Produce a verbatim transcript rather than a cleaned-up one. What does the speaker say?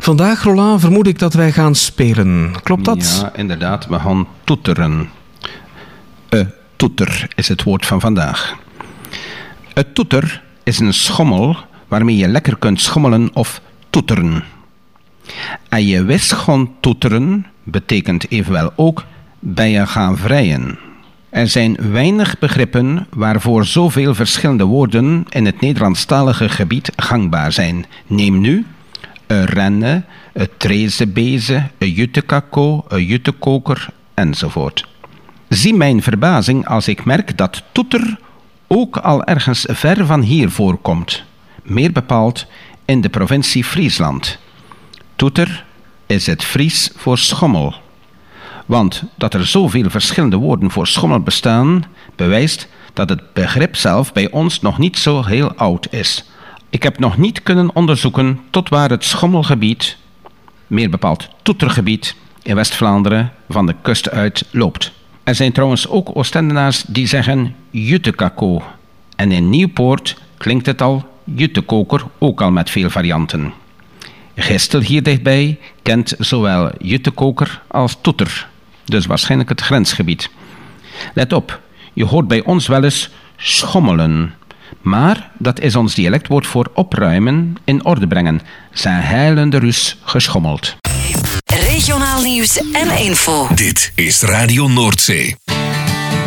Vandaag, Roland, vermoed ik dat wij gaan spelen. Klopt dat? Ja, inderdaad. We gaan toeteren. Uh, toeter is het woord van vandaag. Een toeter is een schommel waarmee je lekker kunt schommelen of toeteren. En je wist gaan toeteren betekent evenwel ook ben je gaan vrijen. Er zijn weinig begrippen waarvoor zoveel verschillende woorden in het Nederlandstalige gebied gangbaar zijn. Neem nu een renne, een trezenbezen, een juttekakko, een juttekoker enzovoort. Zie mijn verbazing als ik merk dat toeter ook al ergens ver van hier voorkomt. Meer bepaald in de provincie Friesland. Toeter is het Fries voor schommel. Want dat er zoveel verschillende woorden voor schommel bestaan, bewijst dat het begrip zelf bij ons nog niet zo heel oud is. Ik heb nog niet kunnen onderzoeken tot waar het schommelgebied, meer bepaald toetergebied, in West-Vlaanderen van de kust uit loopt. Er zijn trouwens ook Oostendenaars die zeggen juttekakko. En in Nieuwpoort klinkt het al juttekoker, ook al met veel varianten. Gistel hier dichtbij kent zowel juttekoker als toeter, dus waarschijnlijk het grensgebied. Let op, je hoort bij ons wel eens schommelen, maar dat is ons dialectwoord voor opruimen, in orde brengen. Zijn heilende rus geschommeld. Regionaal nieuws en info. Dit is Radio Noordzee.